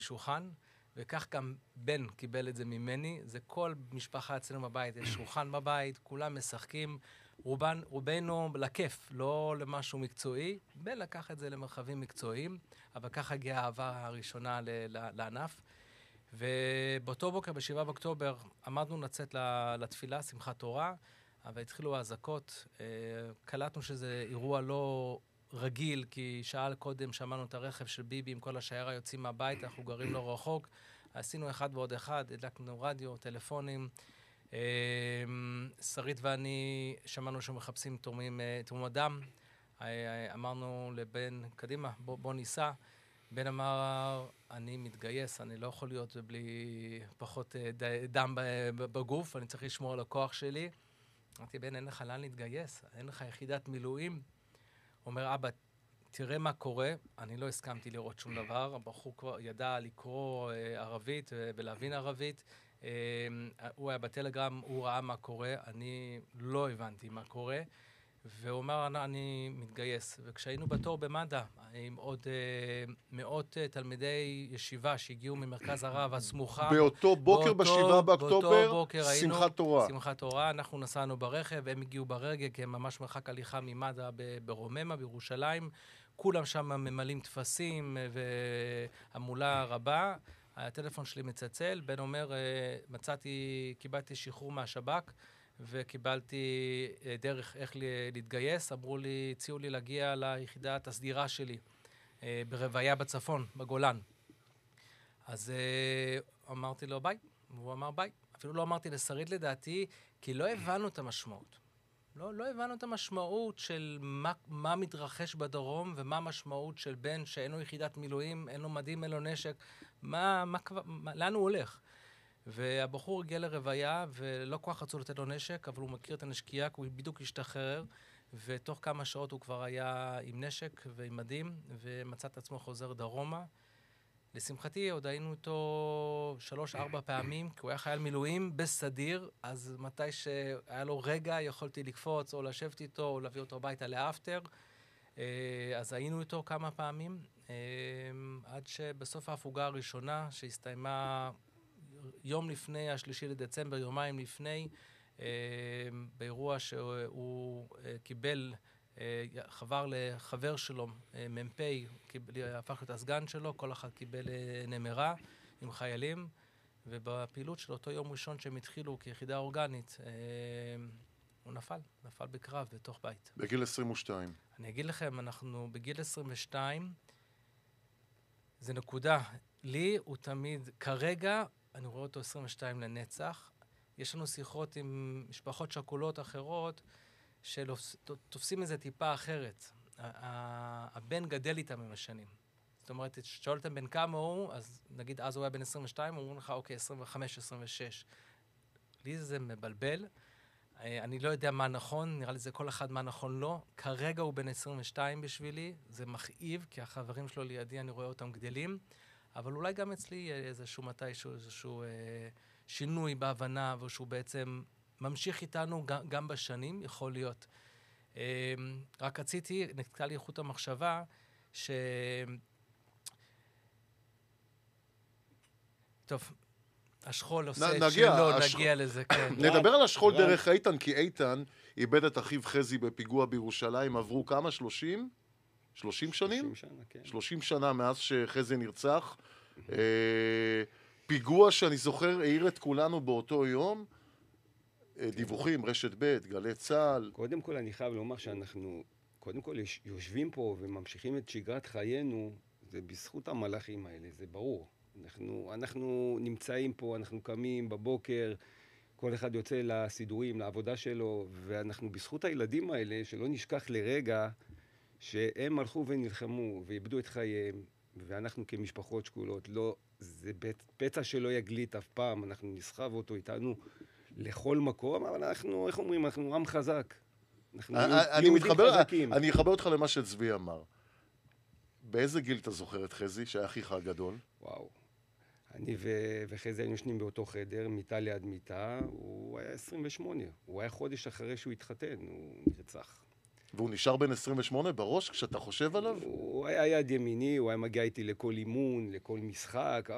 שולחן, וכך גם בן קיבל את זה ממני. זה כל משפחה אצלנו בבית, יש שולחן בבית, כולם משחקים, רובנו לכיף, לא למשהו מקצועי. בן לקח את זה למרחבים מקצועיים, אבל ככה הגיעה האהבה הראשונה לענף. ובאותו בוקר, ב7 באוקטובר, עמדנו לצאת לתפילה, שמחת תורה, אבל התחילו האזעקות. קלטנו שזה אירוע לא רגיל, כי שעה קודם שמענו את הרכב של ביבי עם כל השיירה יוצאים מהבית, אנחנו גרים לא רחוק. עשינו אחד ועוד אחד, הדלקנו רדיו, טלפונים. שרית ואני שמענו שמחפשים תרומת דם. אמרנו לבן, קדימה, בוא ניסע. בן אמר, אני מתגייס, אני לא יכול להיות בלי פחות דם בגוף, אני צריך לשמור על הכוח שלי. אמרתי, בן, אין לך לאן להתגייס, אין לך יחידת מילואים. אומר, אבא, תראה מה קורה. אני לא הסכמתי לראות שום דבר. הבחור כבר ידע לקרוא ערבית ולהבין ערבית. הוא היה בטלגרם, הוא ראה מה קורה. אני לא הבנתי מה קורה. והוא אמר, אני מתגייס. וכשהיינו בתור במד"א, עם עוד מאות תלמידי ישיבה שהגיעו ממרכז הרב הסמוכה. באותו בוקר, ב7 באוקטובר, שמחת תורה. שמחת תורה, אנחנו נסענו ברכב, הם הגיעו ברגל, כי הם ממש מרחק הליכה ממד"א ברוממה, בירושלים. כולם שם ממלאים תפסים והמולה רבה. הטלפון שלי מצלצל, בן אומר, קיבלתי שחרור מהשב"כ, וקיבלתי דרך איך להתגייס. אמרו לי, הציעו לי להגיע ליחידת הסדירה שלי, ברוויה בצפון, בגולן. אז אמרתי לו ביי, והוא אמר ביי. אפילו לא אמרתי לשרית לדעתי, כי לא הבנו את המשמעות. לא הבנו את המשמעות של מה מתרחש בדרום, ומה המשמעות של בן שאין לו יחידת מילואים, אין לו מדים, אין לו נשק, לאן הוא הולך. והבחור הגיע לרוויה, ולא כל כך רצו לתת לו נשק, אבל הוא מכיר את הנשקייה, כי הוא בדיוק השתחרר, ותוך כמה שעות הוא כבר היה עם נשק ועם מדים, ומצא את עצמו חוזר דרומה. לשמחתי, עוד היינו איתו 3-4 פעמים, כי הוא היה חייל מילואים בסדיר, אז מתי שהיה לו רגע, יכולתי לקפוץ, או לשבת איתו, או להביא אותו הביתה לאפטר. אז היינו איתו כמה פעמים, עד שבסוף ההפוגה הראשונה, שהסתיימה יום לפני, 3 לדצמבר, יומיים לפני, באירוע שהוא קיבל, חבר לחבר שלו, מ"פ, הפך להיות הסגן שלו, כל אחד קיבל נמרה עם חיילים, ובפעילות של אותו יום ראשון שהם התחילו כיחידה אורגנית, הוא נפל בקרב בתוך בית. בגיל 22. אני אגיד לכם, אנחנו בגיל 22, זה נקודה. לי הוא תמיד, כרגע, אני רואה אותו 22 לנצח. יש לנו שיחות עם משפחות שכולות אחרות, שתופסים איזה טיפה אחרת. הבן גדל איתם עם השנים. זאת אומרת, שואל אותם בן כמה הוא, אז נגיד אז הוא היה בן 22, אומרים לך, אוקיי, 25, 26. לי זה מבלבל. אני לא יודע מה נכון, נראה לי זה כל אחד מה נכון לא. כרגע הוא בן 22 בשבילי, זה מכאיב, כי החברים שלו לידי, אני רואה אותם גדלים, אבל אולי גם אצלי איזשהו מתישהו, איזשהו שינוי בהבנה, ושהוא בעצם ממשיך איתנו גם בשנים, יכול להיות. רק רציתי, נקטע לי איכות המחשבה, טוב, השכול עושה שלא, נגיע לזה, כן. נדבר על השכול דרך איתן, כי איתן איבד את אחיו חזי בפיגוע בירושלים, עברו כמה? 30? 30 שנים? 30 שנה, כן. 30 שנה מאז שחזי נרצח. פיגוע שאני זוכר, העיר את כולנו באותו יום. דיווחים, רשת ב', גלי צה"ל. קודם כל אני חייב לומר שאנחנו, קודם כל יושבים פה וממשיכים את שגרת חיינו, זה בזכות המלאכים האלה, זה ברור. אנחנו נמצאים פה, אנחנו קמים בבוקר, כל אחד יוצא לסידורים, לעבודה שלו, ואנחנו בזכות הילדים האלה, שלא נשכח לרגע, שהם הלכו ונלחמו ואיבדו את חייהם, ואנחנו כמשפחות שכולות, לא, זה פצע שלא יגליט אף פעם, אנחנו נסחב אותו איתנו לכל מקום, אבל אנחנו, איך אומרים, אנחנו עם חזק. אני אחבר אותך למה שצבי אמר. באיזה גיל אתה זוכר את חזי, שהיה אחיך הגדול? וואו. אני וחזי היינו שנים באותו חדר, מיטה ליד מיטה, הוא היה 28. הוא היה חודש אחרי שהוא התחתן, הוא נרצח. והוא נשאר בן 28 בראש כשאתה חושב עליו? הוא היה יד ימיני, הוא היה מגיע איתי לכל אימון, לכל משחק,